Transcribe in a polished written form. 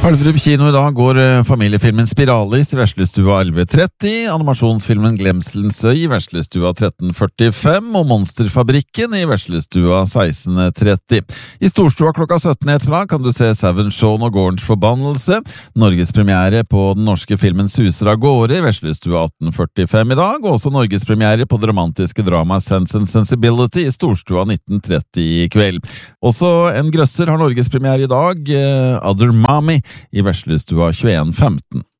Elverum kino I dag går familiefilmen Spiralis I Veslestua 11.30, animasjonsfilmen Glemselens øy I Veslestua 13.45 og Monsterfabrikken I Veslestua 16.30. I Storstua klokka 17 ettermiddag kan du se Seven Shaun og Gårdens forbannelse, Norges premiere på den norske filmen Suser av gårde I Veslestua 18.45 I dag, og også Norges premiere på det romantiske dramaet Sense and Sensibility I Storstua 19.30 I kveld. Også en grøsser har Norges premiere I dag, Other Mommy I Veslestua 21.15.